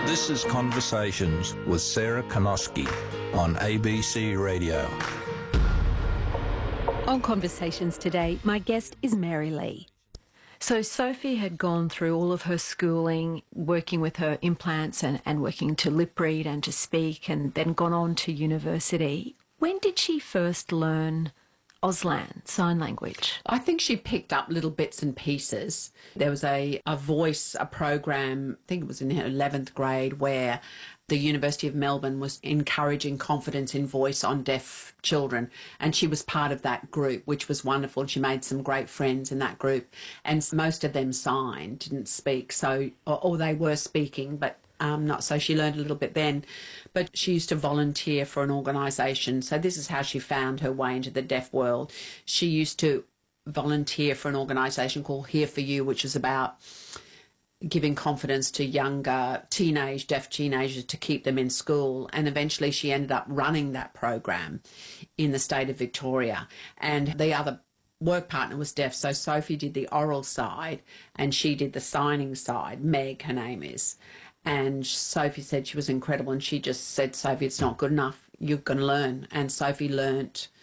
This is Conversations with Sarah Konoski on ABC Radio. On Conversations today, my guest is Mary Lee. So Sophie had gone through all of her schooling, working with her implants and working to lip read and to speak, and then gone on to university. When did she first learn Auslan, sign language? I think she picked up little bits and pieces. There was a program, I think it was in her 11th grade, where the University of Melbourne was encouraging confidence in voice on deaf children, and she was part of that group, which was wonderful, and she made some great friends in that group, and most of them signed, didn't speak, so or they were speaking, but not so. She learned a little bit then, but she used to volunteer for an organisation, so this is how she found her way into the deaf world. She used to volunteer for an organisation called Here For You, which is about giving confidence to younger deaf teenagers to keep them in school, and eventually she ended up running that program in the state of Victoria, and the other work partner was deaf, so Sophie did the oral side and she did the signing side. Meg, her name is. And Sophie said she was incredible, and she just said, Sophie, it's not good enough, you're going to learn. And Sophie learnt